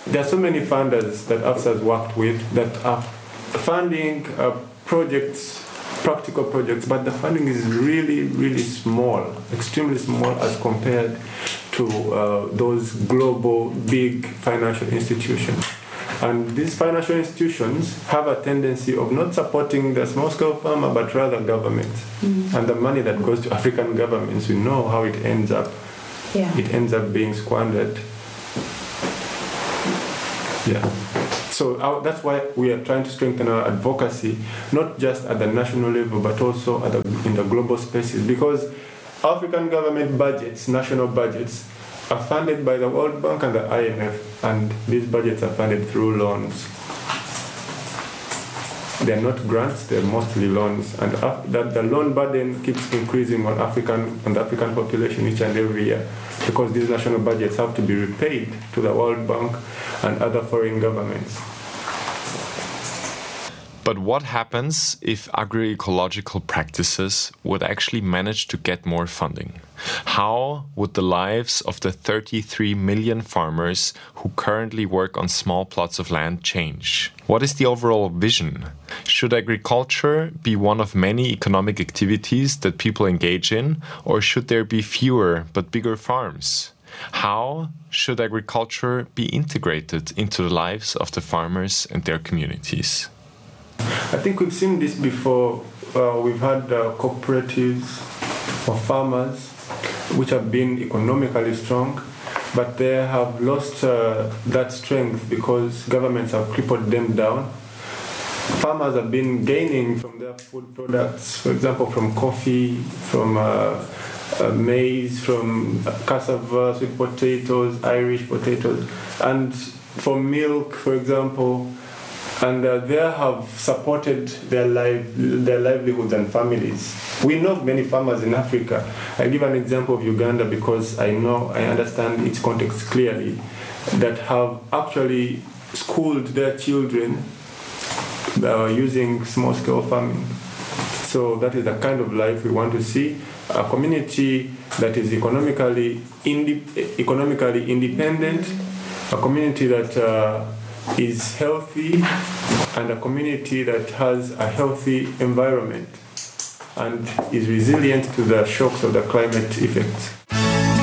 there are so many funders that AFSA has worked with that are funding projects, practical projects, but the funding is really, really small, extremely small as compared to those global big financial institutions. And these financial institutions have a tendency of not supporting the small-scale farmer, but rather governments. And the money that goes to African governments, we know how it ends up. Yeah. It ends up being squandered. Yeah. So that's why we are trying to strengthen our advocacy, not just at the national level, but also in the global spaces. Because African government budgets, national budgets, are funded by the World Bank and the IMF, and these budgets are funded through loans. They're not grants, they're mostly loans, and the loan burden keeps increasing on the African population each and every year, because these national budgets have to be repaid to the World Bank and other foreign governments. But what happens if agroecological practices would actually manage to get more funding? How would the lives of the 33 million farmers who currently work on small plots of land change? What is the overall vision? Should agriculture be one of many economic activities that people engage in, or should there be fewer but bigger farms? How should agriculture be integrated into the lives of the farmers and their communities? I think we've seen this before. We've had cooperatives of farmers which have been economically strong, but they have lost that strength because governments have crippled them down. Farmers have been gaining from their food products, for example, from coffee, from maize, from cassava, sweet potatoes, Irish potatoes, and from milk, for example. And they have supported their livelihoods and families. We know many farmers in Africa. I give an example of Uganda because I understand its context clearly, that have actually schooled their children using small-scale farming. So that is the kind of life we want to see. A community that is economically independent, a community that is healthy, and a community that has a healthy environment and is resilient to the shocks of the climate effects.